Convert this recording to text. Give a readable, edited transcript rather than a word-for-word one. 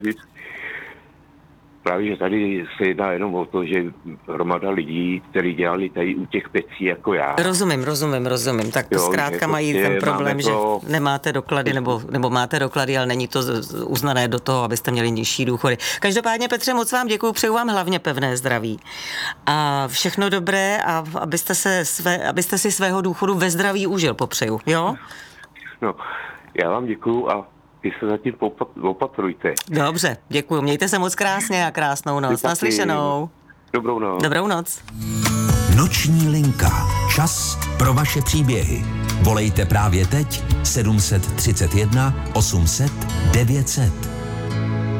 Právě, že tady se jedná jenom o to, že hromada lidí, kteří dělali tady u těch pecí jako já. Rozumím. Tak zkrátka mají ten problém, že nemáte doklady, nebo máte doklady, ale není to uznané do toho, abyste měli nižší důchody. Každopádně, Petře, moc vám děkuju, přeju vám hlavně pevné zdraví. A všechno dobré a abyste si svého důchodu ve zdraví užil, popřeju, jo? No, já vám děkuju a vy se zatím opatrujte. Dobře, děkuju. Mějte se moc krásně a krásnou noc. Naslyšenou. Dobrou noc. Dobrou noc. Noční linka. Čas pro vaše příběhy. Volejte právě teď 731 800 900.